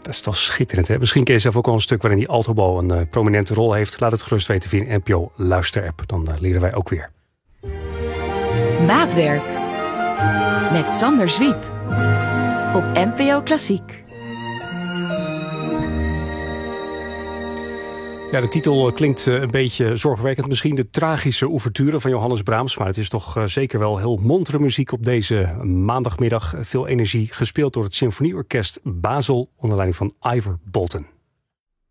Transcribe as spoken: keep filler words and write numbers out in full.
Dat is toch schitterend, hè? Misschien ken je zelf ook al een stuk waarin die altobo een uh, prominente rol heeft. Laat het gerust weten via een N P O luisterapp. Dan uh, leren wij ook weer. Maatwerk met Sander Zwiep op N P O Klassiek. Ja, de titel klinkt een beetje zorgwekkend. Misschien de tragische ouverture van Johannes Brahms. Maar het is toch zeker wel heel montere muziek op deze maandagmiddag. Veel energie, gespeeld door het Symfonieorkest Basel onder leiding van Ivor Bolton.